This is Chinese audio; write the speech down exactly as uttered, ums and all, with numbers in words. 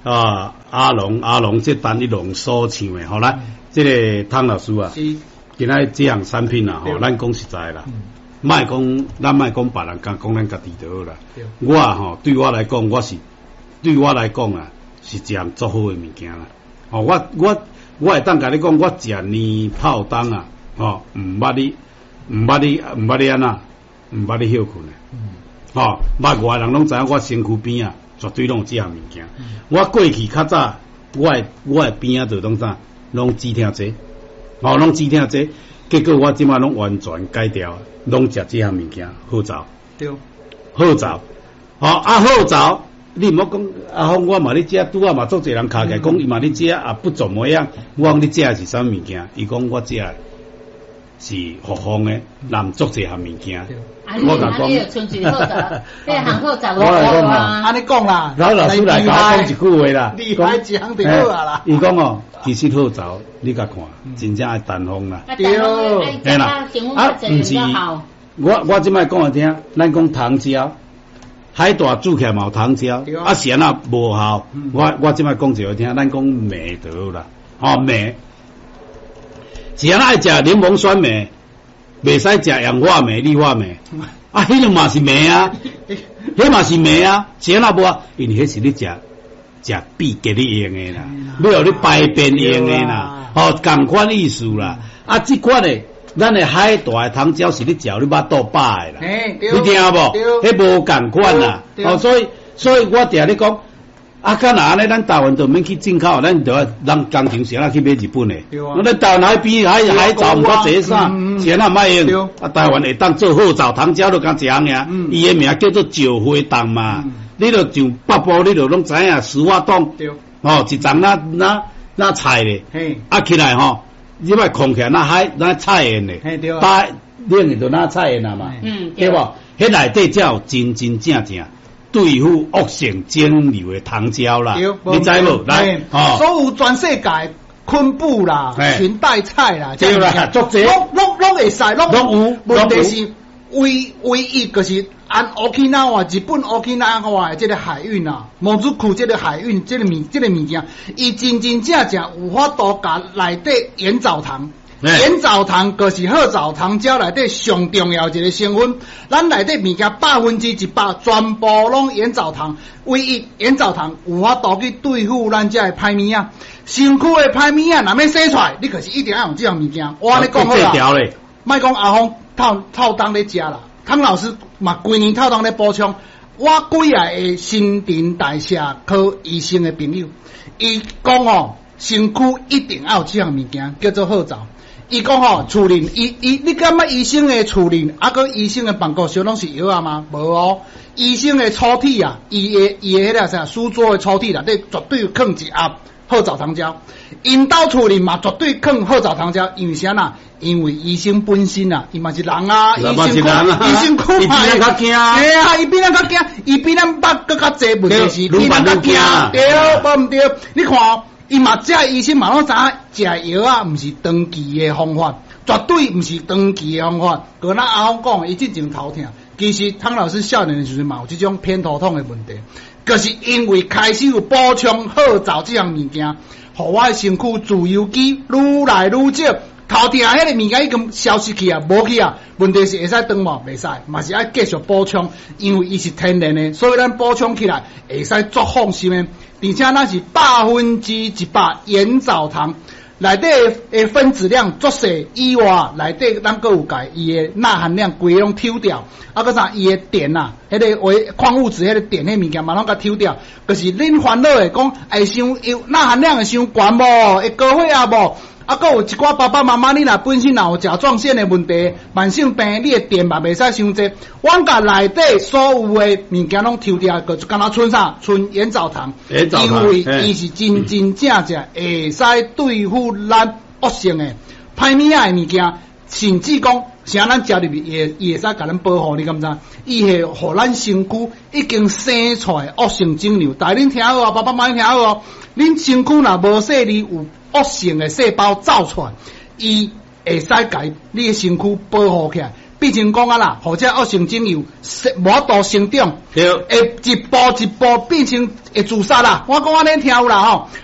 啊，阿龙阿龙这单一龙所唱的，好来，这个汤老师啊，今仔这样产品啊，吼，咱讲实在啦，卖讲咱卖讲别人，讲讲咱家己就好啦。我吼对我来讲，我是对我来讲啊，是一样足好的物件啦。哦，我我我会当甲你讲，我食年泡汤啊，哦，毋捌你毋捌你毋捌你安那，毋捌你休困诶。哦，捌外人拢知影我身躯边啊，绝对拢有这样物件。我过去较早，我诶我诶边啊，就拢啥，拢只听这。哦，拢只听这，结果我即摆拢完全改掉，拢食这项物件，好走， 对， 好走，哦啊好走，你莫讲啊，我嘛咧食，拄啊嘛做侪人卡起来讲，伊嘛咧食啊不怎么样，我讲你食的是啥物件？伊讲我食的是复方的，南做这项物件。 我甲讲，春水好走，这行好走， 我来讲啊， 安尼讲啦， 然后老师来甲我讲一句话啦， 厉害一项就好啊啦。 伊讲哦，其实好走，你甲看，真正爱单方啦。 对，嘿啦，啊，毋是， 我我即摆讲来听，咱讲糖胶，海大煮起来嘛有糖胶，啊咸啊无效。我我即摆讲一个听，咱讲梅就好啦，哦梅，只要爱食柠檬酸梅。袂使食氧化镁、氯化镁，啊，迄个嘛是镁啊，迄嘛是镁啊，钱啊无啊，因为迄是你食食必给你用的啦，要互你排便用的啦，哦，共款意思啦。啊，即款诶，咱诶海大诶糖胶是你食你巴肚饱诶啦，你听无？迄无共款啦，哦，所以所以我定咧讲。啊，干哪呢？咱台湾都免去进口，咱就要咱工厂先啊去买日本的。我咱台湾海比海海藻唔较济啥，先啊卖用。啊，台湾会当做好藻糖胶都敢食尔，伊个名叫做石灰糖嘛。你著像北部，你著拢知影石化冻，哦，一丛那那那菜咧，啊起来吼，你摆空起来那海那菜园咧，把冷去就那菜园啦嘛，对无？迄内底才有真真正正。对付恶性肿瘤的糖胶啦，你知无？来， 哦，所有全世界昆布啦、裙带菜啦， 对啦，足济， 拢拢拢会使，拢有。 问题是唯唯一就是按 Okinawa 日本 Okinawa 的这个海运啊，蒙祖库这个海运这个物这个物件，伊真真正正有法度甲内底盐藻糖。盐藻糖就是好藻糖胶内底上重要一个成分，咱内底物件百分之一百全部拢盐藻糖，唯一盐藻糖有法度去对付咱这个歹物啊，身躯的歹物啊，若要洗出来，你可是一定要用这样物件。我咧讲好啦，莫讲阿峰透透当咧食啦，汤老师嘛规年透当咧补充。我几啊个新陈代谢科医生的朋友，伊讲哦，身躯一定要有这样物件，叫做好藻。伊讲吼，厝里伊伊，你感觉医生的厝里，啊个医生的办公室拢是药啊吗？无哦，医生的抽屉啊，伊的伊的迄个啥书桌的抽屉内底绝对放一盒好藻糖胶，因兜厝里嘛绝对放好藻糖胶，因为啥呐？因为医生本身啊，伊嘛是人啊，医生苦，医生苦嘛，伊比咱较惊，嘿啊，伊比咱较惊，伊比咱捌更较济问题是比咱较惊，对，无毋对，你看哦。伊嘛，这医生嘛拢知影，食药啊，毋是长期的方法，绝对毋是长期的方法。个咱阿峰讲，伊之前头痛，其实汤老师少年的时阵嘛有这种偏头痛的问题，就是因为开始有补充好藻这样物件，互我的身躯自由基愈来愈少。头痛迄个物件已经消失去啊，无去啊。问题是会使断无？袂使，嘛是爱继续补充，因为伊是天然的，所以咱补充起来会使足放心的。而且那是百分之一百盐藻糖，内底的分子量足细以外，内底咱阁有解伊的钠含量规拢抽掉，啊个啥伊的碘啊，迄、那个维矿物质迄个碘迄物件嘛拢甲抽掉，就是恁烦恼的讲会伤钠含量会伤悬无，会高血压无。啊，还有一寡爸爸妈妈，你若本身若有甲状腺的问题、慢性病，你的碘嘛袂使伤济。阮甲内底所有的物件拢抽掉，就敢若剩啥？剩盐藻糖，因为伊是真真正正会使对付咱恶性的歹物仔的物件，甚至讲啥咱食入去，伊伊会使甲咱保护，你敢知？伊会互咱身躯已经生出来恶性肿瘤。但恁听好啊，爸爸妈妈听好哦，恁身躯若无说你有恶性的细胞走出来，伊会使甲你的身躯保护起来， 变成讲啊啦，或者恶性肿瘤无度生长， 对， 会一步一步变成会自杀啦。我讲安尼听有啦吼。